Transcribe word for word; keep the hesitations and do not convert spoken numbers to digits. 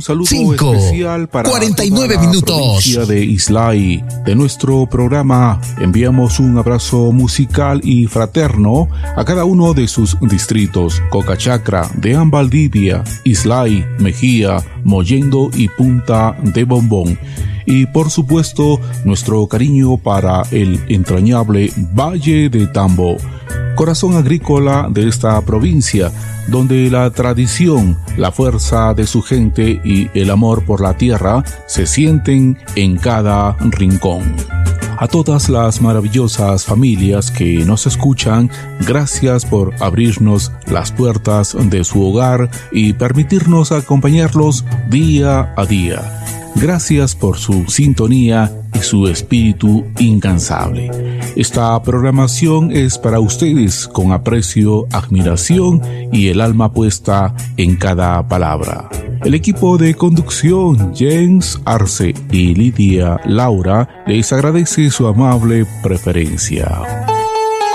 Un saludo cinco, especial para cuarenta y toda nueve la minutos. provincia de Islay. De nuestro programa enviamos un abrazo musical y fraterno a cada uno de sus distritos: Cocachacra, Deán Valdivia, Islay, Mejía, Mollendo y Punta de Bombón. Y por supuesto, nuestro cariño para el entrañable Valle de Tambo, corazón agrícola de esta provincia, donde la tradición, la fuerza de su gente y el amor por la tierra se sienten en cada rincón. A todas las maravillosas familias que nos escuchan, gracias por abrirnos las puertas de su hogar y permitirnos acompañarlos día a día. Gracias por su sintonía y su espíritu incansable. Esta programación es para ustedes con aprecio, admiración y el alma puesta en cada palabra. El equipo de conducción, James Arce y Lidia Laura, les agradece su amable preferencia.